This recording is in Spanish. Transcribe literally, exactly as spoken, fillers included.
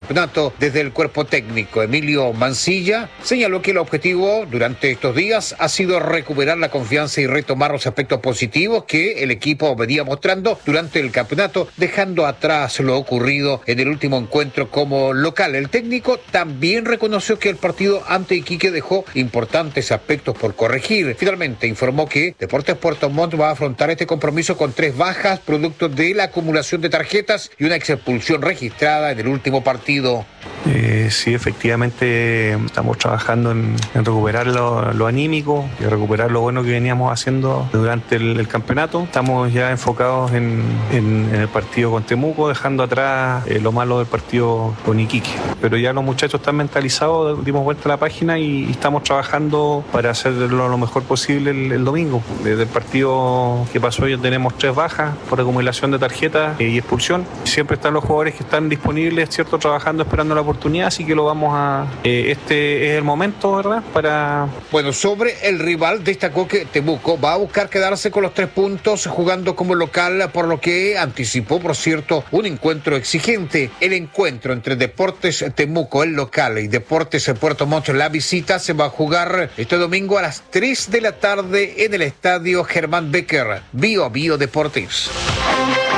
campeonato desde el cuerpo técnico. Emilio Mancilla señaló que el objetivo durante estos días ha sido recuperar la confianza y retomar los aspectos positivos que el equipo venía mostrando durante el campeonato, dejando atrás lo ocurrido en el último encuentro como local. El técnico también reconoció que el partido ante Iquique dejó importantes aspectos por corregir. Finalmente informó que Deportes Puerto Montt va a afrontar este compromiso con tres bajas, producto de la acumulación de tarjetas y una expulsión registrada en el último partido. Eh, sí, efectivamente estamos trabajando en, en recuperar lo, lo anímico y recuperar lo bueno que veníamos haciendo durante el, el campeonato. Estamos ya enfocados en, en, en el partido con Temuco, dejando atrás eh, lo malo del partido con Iquique. Pero ya los muchachos están mentalizados, dimos vuelta a la página y, y estamos trabajando para hacerlo lo mejor posible el, el domingo. Desde el partido que pasó hoy tenemos tres bajas por acumulación de tarjetas eh, y expulsión. Siempre están los jugadores que están disponibles, ¿cierto?, trabajando, esperando la oportunidad, así que lo vamos a... Eh, este es el momento, ¿verdad?, para... Bueno, sobre el rival destacó que Temuco va a buscar quedarse con los tres puntos jugando como local, por lo que anticipó, por cierto, un encuentro exigente. El encuentro entre Deportes Temuco, el local, y Deportes Puerto Montt, la visita, se va a jugar este domingo a las tres de la tarde en el estadio Germán Becker. Bio Bio Deportes.